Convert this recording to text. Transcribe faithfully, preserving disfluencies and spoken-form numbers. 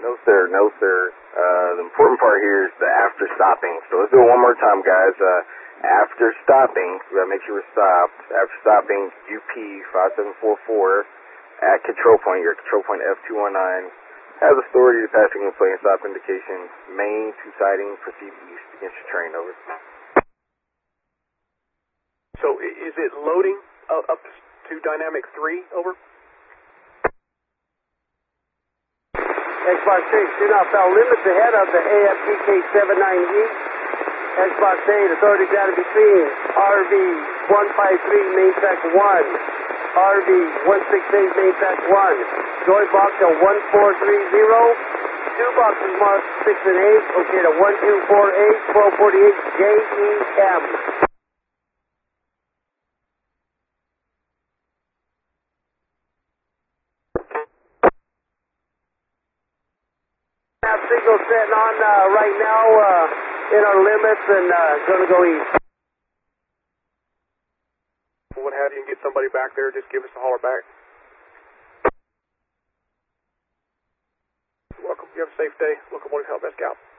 No, sir. No, sir. Uh, the important part here is the after stopping. So let's do it one more time, guys. Uh, after stopping, we gotta make sure we're stopped. After stopping, U P five seven four four at control point. Your control point F two one nine has authority to pass signal play and stop indication. Main two siding, proceed east against your train. Over. So is it loading uh, up to dynamic three? Over. Xbox eight, do not foul limits ahead of the A F G K seven nine E. Xbox eight, authority data between R V one five three main track one, R V one six eight main track one, joy box at one four three zero, two boxes marked six and eight, okay to one two four eight, twelve forty-eight J E M. Have signal setting on uh, right now uh, in our limits and uh, going to go east. What have you and get somebody back there, just give us a holler back. Welcome, you have a safe day. Welcome, one help, best scout.